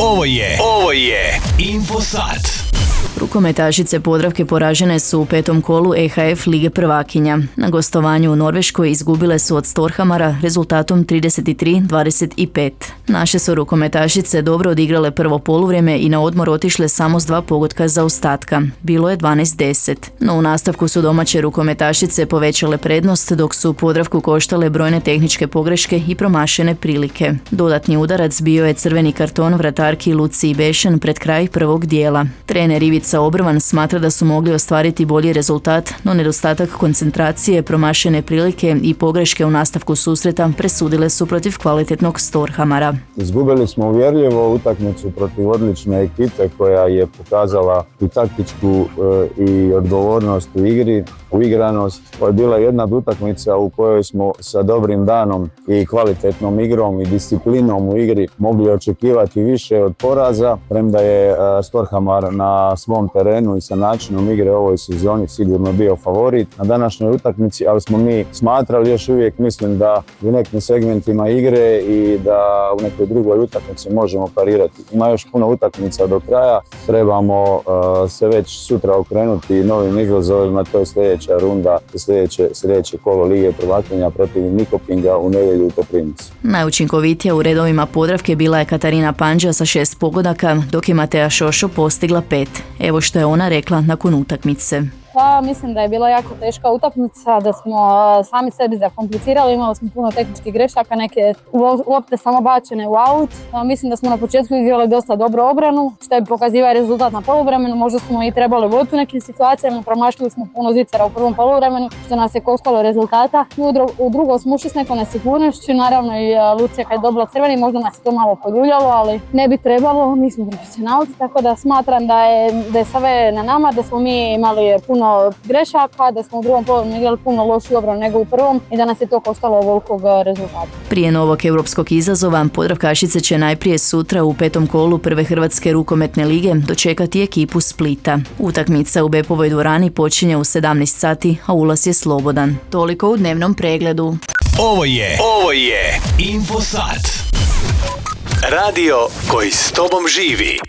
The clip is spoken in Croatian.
Ovo je Infosat. Rukometašice Podravke poražene su u petom kolu EHF Lige prvakinja. Na gostovanju u Norveškoj izgubile su od Storhamara rezultatom 33-25. Naše su rukometašice dobro odigrale prvo poluvrijeme i na odmor otišle samo s 2 pogotka zaostatka. Bilo je 12-10. No u nastavku su domaće rukometašice povećale prednost, dok su Podravku koštale brojne tehničke pogreške i promašene prilike. Dodatni udarac bio je crveni karton vratarki Luciji Bešan pred kraj prvog dijela. Trener Ivica Obrvan smatra da su mogli ostvariti bolji rezultat, no nedostatak koncentracije, promašene prilike i pogreške u nastavku susreta presudile su protiv kvalitetnog Storhamara. Izgubili smo uvjerljivo utakmicu protiv odlične ekipe koja je pokazala i taktičku i odgovornost u igri, uigranost. To je bila jedna od utakmica u kojoj smo sa dobrim danom i kvalitetnom igrom i disciplinom u igri mogli očekivati više od poraza, premda je Storhamar na svom terenu i sa načinom igre u ovoj sezoni sigurno bio favorit na današnjoj utakmici, ali smo mi smatrali, još uvijek mislim da u nekim segmentima igre i da u nekoj drugoj utakmici možemo parirati. Ima još puno utakmica do kraja, trebamo se već sutra okrenuti novim izazovima, to je sljedeća runda, sljedeće kolo Lige prvakinja protiv Nikopinga u nedjelju u Koprivnici. Najučinkovitija u redovima Podravke bila je Katarina Pandža sa 6 pogodaka, dok je Matea Šošo postigla 5. Evo što je ona rekla nakon utakmice. Pa mislim da je bila jako teška utakmica, da smo sami sebi zakomplicirali, imali smo puno tehničkih grešaka, neke lopte samo bačene u aut. Mislim da smo na početku igrali dosta dobro obranu, što je pokazivao rezultat na poluvremenu, možda smo i trebali voditi u nekim situacijama, promašili smo puno zicera u prvom poluvremenu, što nas je koštalo rezultata. U drugom smo ušli s nekom nesigurnošću, naravno i Lucija kad je dobila crveni, možda nas je to malo poljuljalo, ali ne bi trebalo, mi smo profesionalci, tako da smatram da je sve na nama, da smo mi imali puno grešaka, da smo u drugom poluvremenu igrali puno lošiju obranu nego u prvom i da nas je to koštalo ovolikog rezultata. Prije novog europskog izazova Podravkašice će najprije sutra u petom kolu prve Hrvatske rukometne lige dočekati ekipu Splita. Utakmica u Bepovoj dvorani počinje u 17 sati, a ulaz je slobodan. Toliko u dnevnom pregledu. Ovo je Infosat. Radio koji s tobom živi.